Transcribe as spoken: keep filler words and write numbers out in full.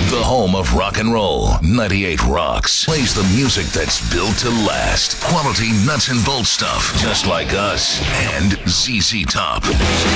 The home of rock and roll. ninety-eight Rocks plays the music that's built to last. Quality nuts and bolts stuff, just like us. And Z Z Top.